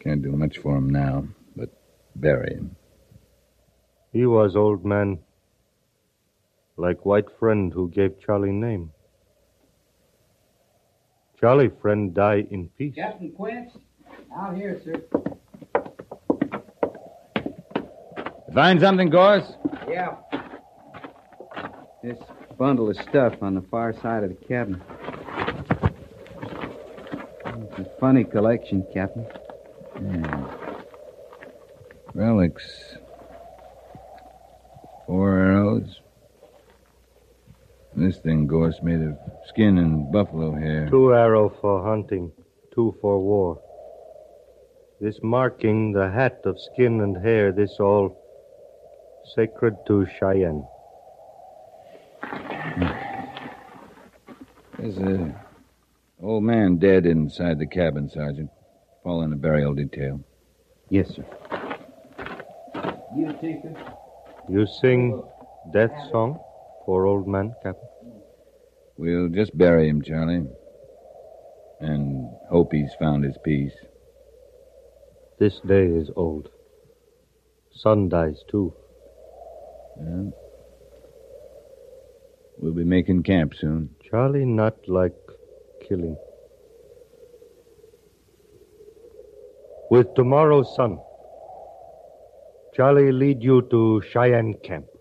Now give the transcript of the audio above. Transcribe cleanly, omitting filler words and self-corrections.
Can't do much for him now, but bury him. He was old man. Like white friend who gave Charlie name. Charlie friend die in peace. Captain Quince, out here, sir. Find something, Gorse? Yeah. This bundle of stuff on the far side of the cabin. It's a funny collection, Captain. Relics. 4 arrows. This thing, Gorse, made of skin and buffalo hair. 2 arrow for hunting, 2 for war. This marking, the hat of skin and hair, this all sacred to Cheyenne. There's an old man dead inside the cabin, Sergeant. Fall in the burial detail. Yes, sir. You take it. You sing death song for old man, Captain? We'll just bury him, Charlie. And hope he's found his peace. This day is old. Son dies, too. Yeah. We'll be making camp soon. Charlie not like killing. With tomorrow's sun, Charlie lead you to Cheyenne camp.